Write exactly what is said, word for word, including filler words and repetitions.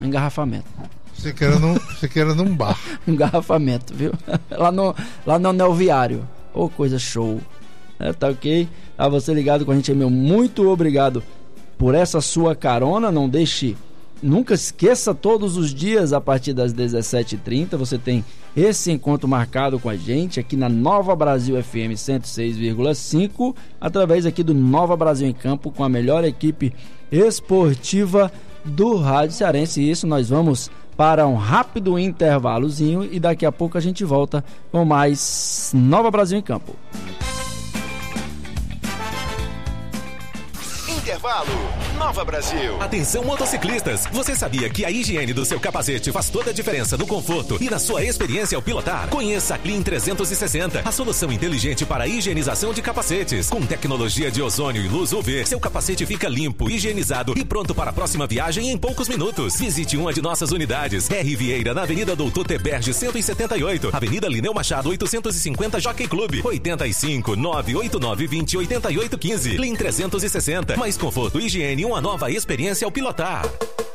Engarrafamento. Você quer num, você quer num bar. Engarrafamento, viu? Lá no, lá no Anel Viário. Ô, oh, coisa show. É, tá ok? Tá você ligado com a gente aí, meu. Muito obrigado por essa sua carona. Não deixe, nunca esqueça, todos os dias a partir das dezessete e trinta você tem esse encontro marcado com a gente aqui na Nova Brasil F M cento e seis vírgula cinco, através aqui do Nova Brasil em Campo, com a melhor equipe esportiva do Rádio Cearense. E isso, nós vamos para um rápido intervalozinho e daqui a pouco a gente volta com mais Nova Brasil em Campo. Intervalo, Nova Brasil. Atenção, motociclistas, você sabia que a higiene do seu capacete faz toda a diferença no conforto e na sua experiência ao pilotar? Conheça a Clean trezentos e sessenta, a solução inteligente para a higienização de capacetes. Com tecnologia de ozônio e luz U V, seu capacete fica limpo, higienizado e pronto para a próxima viagem em poucos minutos. Visite uma de nossas unidades. R. Vieira, na Avenida Doutor Teberge cento e setenta e oito, Avenida Lineu Machado oitocentos e cinquenta, Jockey Club, oitenta e cinco, nove oito nove, vinte, oitenta e oito, quinze. Clean trezentos e sessenta, mais conforto, higiene e uma nova experiência ao pilotar.